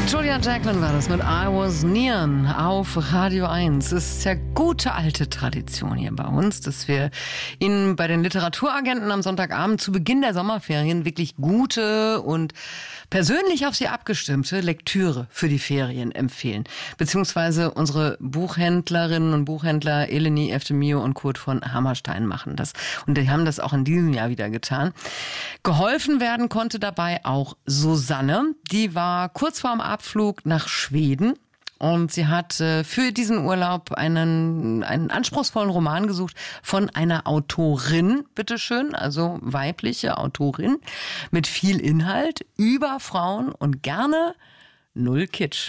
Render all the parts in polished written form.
Julia Jacqueline war das mit I Was Neon auf Radio 1. Es ist ja gute alte Tradition hier bei uns, dass wir Ihnen bei den Literaturagenten am Sonntagabend zu Beginn der Sommerferien wirklich gute und persönlich auf Sie abgestimmte Lektüre für die Ferien empfehlen. Beziehungsweise unsere Buchhändlerinnen und Buchhändler Eleni Eftemio und Kurt von Hammerstein machen das. Und die haben das auch in diesem Jahr wieder getan. Geholfen werden konnte dabei auch Susanne. Die war kurz vorm Abflug nach Schweden. Und sie hat für diesen Urlaub einen anspruchsvollen Roman gesucht von einer Autorin, bitteschön, also weibliche Autorin, mit viel Inhalt, über Frauen und gerne null Kitsch.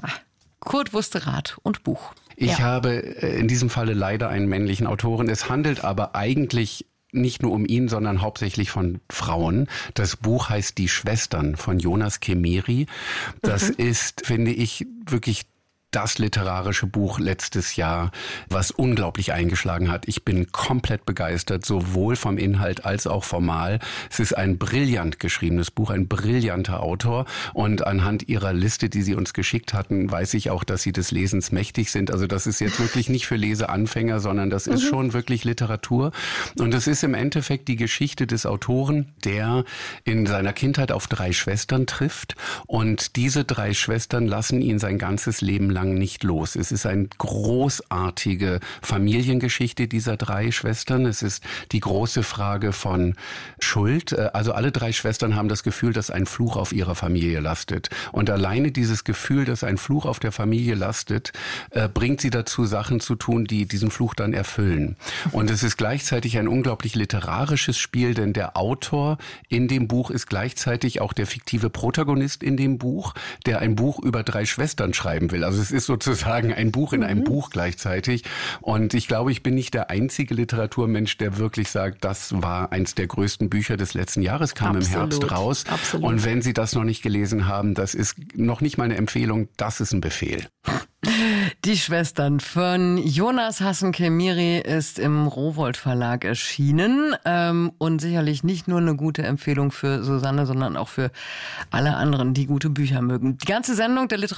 Kurt wusste Rat und Buch. Ich habe in diesem Falle leider einen männlichen Autoren. Es handelt aber eigentlich nicht nur um ihn, sondern hauptsächlich von Frauen. Das Buch heißt Die Schwestern von Jonas Kemeri. Das ist, finde ich, wirklich das literarische Buch letztes Jahr, was unglaublich eingeschlagen hat. Ich bin komplett begeistert, sowohl vom Inhalt als auch formal. Es ist ein brillant geschriebenes Buch, ein brillanter Autor. Und anhand ihrer Liste, die sie uns geschickt hatten, weiß ich auch, dass sie des Lesens mächtig sind. Also das ist jetzt wirklich nicht für Leseanfänger, sondern das ist schon wirklich Literatur. Und es ist im Endeffekt die Geschichte des Autoren, der in seiner Kindheit auf 3 Schwestern trifft. Und diese 3 Schwestern lassen ihn sein ganzes Leben lang nicht los. Es ist eine großartige Familiengeschichte dieser 3 Schwestern. Es ist die große Frage von Schuld. Also alle 3 Schwestern haben das Gefühl, dass ein Fluch auf ihrer Familie lastet. Und alleine dieses Gefühl, dass ein Fluch auf der Familie lastet, bringt sie dazu, Sachen zu tun, die diesen Fluch dann erfüllen. Und es ist gleichzeitig ein unglaublich literarisches Spiel, denn der Autor in dem Buch ist gleichzeitig auch der fiktive Protagonist in dem Buch, der ein Buch über 3 Schwestern schreiben will. Also es ist sozusagen ein Buch in einem Buch gleichzeitig. Und ich glaube, ich bin nicht der einzige Literaturmensch, der wirklich sagt, das war eins der größten Bücher des letzten Jahres, kam im Herbst raus. Absolut. Und wenn Sie das noch nicht gelesen haben, das ist noch nicht mal eine Empfehlung, das ist ein Befehl. Die Schwestern von Jonas Hassen-Kemeri ist im Rowohlt Verlag erschienen und sicherlich nicht nur eine gute Empfehlung für Susanne, sondern auch für alle anderen, die gute Bücher mögen. Die ganze Sendung der